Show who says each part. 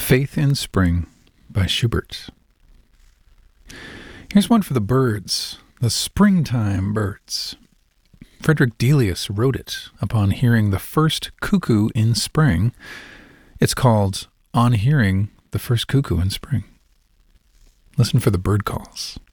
Speaker 1: Faith in Spring by Schubert. Here's one for the birds, the springtime birds. Frederick Delius wrote it upon hearing the first cuckoo in spring. It's called On Hearing the First Cuckoo in Spring. Listen for the bird calls.